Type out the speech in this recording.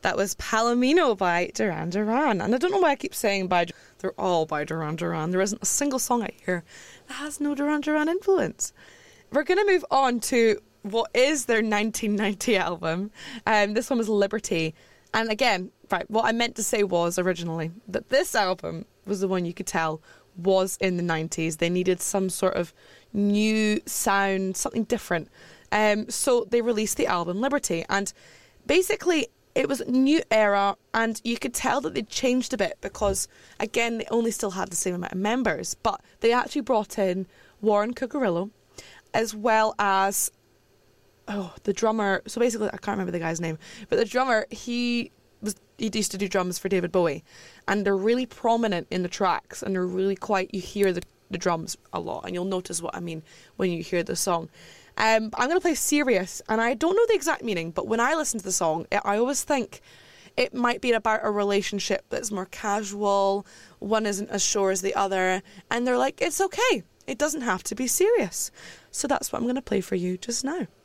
That was Palomino by Duran Duran. And I don't know why I keep saying they're all by Duran Duran. There isn't a single song out here that has no Duran Duran influence. We're going to move on to what is their 1990 album. This one was Liberty. And again, right, what I meant to say was originally that this album was the one you could tell was in the 90s. They needed some sort of new sound, something different. So they released the album Liberty. And basically, it was a new era, and you could tell that they'd changed a bit because, again, they only still had the same amount of members. But they actually brought in Warren Cucurullo, as well as the drummer. So basically, I can't remember the guy's name, but the drummer, he used to do drums for David Bowie, and they're really prominent in the tracks, and they're really you hear the drums a lot, and you'll notice what I mean when you hear the song. I'm going to play Serious, and I don't know the exact meaning, but when I listen to the song, I always think it might be about a relationship that's more casual, one isn't as sure as the other, and they're like, it's okay, it doesn't have to be serious. So that's what I'm going to play for you just now.